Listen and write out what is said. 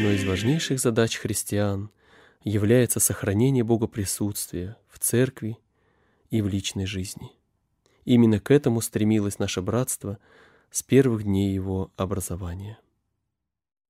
Одной из важнейших задач христиан является сохранение богоприсутствия в церкви и в личной жизни. Именно к этому стремилось наше братство с первых дней его образования.